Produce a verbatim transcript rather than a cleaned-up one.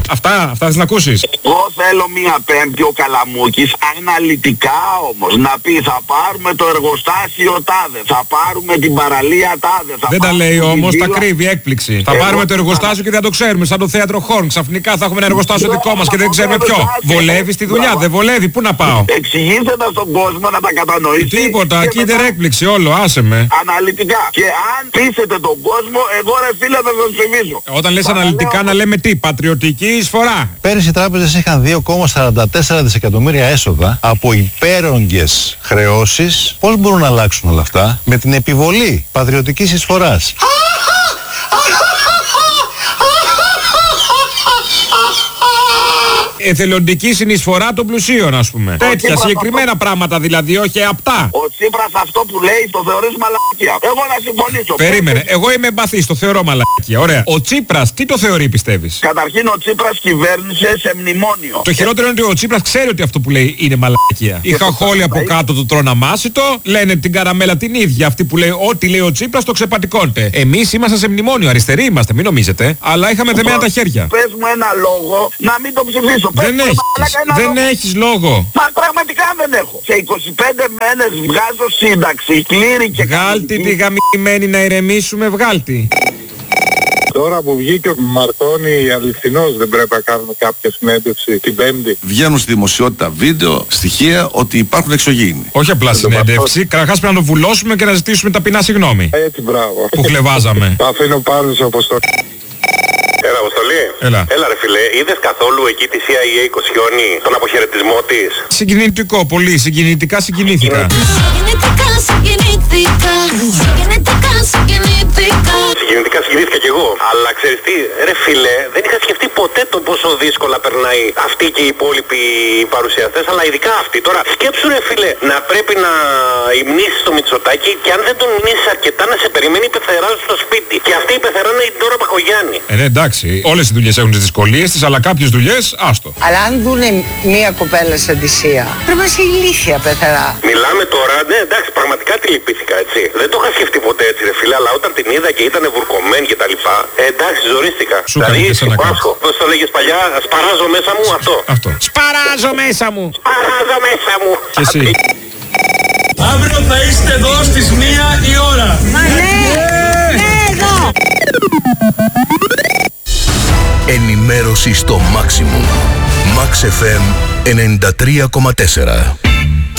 Αυτά, αυτά θες να ακούσεις. Εγώ θέλω μία Πέμπτη ο Καλαμούκης αναλυτικά όμως να πει θα πάρουμε το εργοστάσιο τάδε, θα πάρουμε την παραλία τάδε. Θα δεν τα λέει όμως, τα κρύβει, έκπληξη. Θα εγώ πάρουμε το εργοστάσιο και δεν το ξέρουμε. Σαν το θέατρο Χόρν. Ξαφνικά θα έχουμε ένα εργοστάσιο δικό μας και δεν ξέρουμε ποιο. Βολεύει στη δουλειά, δεν βολεύει, πού να πάω. Εξηγήστε τα στον κόσμο να τα κατανοήσει. Τίποτα, κίντερ έκπληξη όλο, άσε με. Αναλυτικά. Και αν πείσετε τον κόσμο, εγώ ρε φίλε θα τον ψηφίσω. Όταν λες αναλυτικά να λέμε τι, πατριωτική εισφορά. Πέρυσι οι τράπεζες είχαν δύο κόμμα σαράντα τέσσερα δισεκατομμύρια έσοδα από υπέρογγες χρεώσεις. Πώς μπορούν να αλλάξουν όλα αυτά? Με την επιβολή πατριωτικής εισφοράς. Εθελοντική συνεισφορά των πλουσίων, ας πούμε. Τέτοια συγκεκριμένα αυτό... πράγματα δηλαδή, όχι απτά. Ο Τσίπρας αυτό που λέει το θεωρείς μαλακία. Εγώ να συμφωνήσω. Περίμενε, εγώ είμαι εμπαθής, το θεωρώ μαλακία. Ωραία. Ο Τσίπρας τι το θεωρεί, πιστεύεις? Καταρχήν ο Τσίπρας κυβέρνησε σε μνημόνιο. Το χειρότερο είναι ότι ο Τσίπρας ξέρει ότι αυτό που λέει είναι μαλακία. Οι χαχόλοι από κάτω το τρώνε αμάσιτο, λένε την καραμέλα την ίδια. Αυτή που λέει ό,τι λέει ο Τσίπρας το ξεπατικώνεται. Εμείς είμαστε σε μνημόνιο, αριστεροί είμαστε, μην νομίζετε. Αλλά είχαμε δεμένα τα χέρια. Πες μου ένα λόγο να μην το ψηφίσω. Δεν έχεις, δεν λόγο. έχεις λόγο. Μα πραγματικά δεν έχω. Σε είκοσι πέντε μένες βγάζω σύνταξη, πλήρη και βγάλτη τη γαμημένη να ηρεμήσουμε, βγάλτη. Τώρα που βγήκε ο Μαρτώνη αληθινός, δεν πρέπει να κάνουμε κάποια συνέντευξη την Πέμπτη? Βγαίνουν στη δημοσιότητα βίντεο, στοιχεία ότι υπάρχουν εξωγήινοι. Όχι απλά συνέντευξη, καταρχάς πρέπει να το βουλώσουμε και να ζητήσουμε ταπεινά συγγνώμη. Έτσι, μπράβο. Που χλεβάζαμε. Το αφήνω πάνω σε αποστολή. Έλα, Αποστολή. Έλα. Έλα, ρε φίλε, είδες καθόλου εκεί τη σι άι έι Κοσιόνη, τον αποχαιρετισμό της? Συγκινητικό, πολύ. Συγκινητικά συγκινήθηκα. Συγκινητικά συγκινήθηκα. Συγκινητικά συγκινήθηκα. Συγκινητικά συγκινήθηκα κι εγώ. Αλλά ξέρεις τι, ρε φίλε, δεν είχα σκεφτεί ποτέ το πόσο δύσκολα περνάει αυτή και οι υπόλοιποι παρουσιαστές, αλλά ειδικά αυτή. Τώρα σκέψου, ρε φίλε, να πρέπει να υμνήσεις το Μητσοτάκη και αν δεν τον υμνήσεις αρκετά να σε περιμένει πεθεράζει στο σπίτι. Και αυτή η πεθεράνε η Ντόρα Μπακογιάννη. Ε, ναι, εντάξει. Όλες οι δουλειές έχουν τις δυσκολίες της, αλλά κάποιες δουλειές, άστο. Αλλά αν δούνε μία κοπέλα σε Αντισία, πρέπει να είσαι ηλίθια, πεθερά. Μιλάμε τώρα, ναι, εντάξει, πραγματικά τη λυπήθηκα, έτσι. Δεν το είχα σκεφτεί ποτέ έτσι, ρε φίλε, αλλά όταν την είδα και ήταν βουρκωμένη και τα λοιπά, ε, εντάξει, ζορίστηκα. Σου δηλαδή, Πάσχο, πώς το λέγες παλιά, σπαράζω μέσα μου, αυτό. Αυτό. Σπαράζω μέσα μου. Σπαράζω μέσα μου. Και εσύ. Αύριο θα είστε εδώ στις μία η ώρα. Μα ναι, ναι, εδώ. Ενημέρωση στο Maximum. Max εφ εμ ενενήντα τρία κόμμα τέσσερα.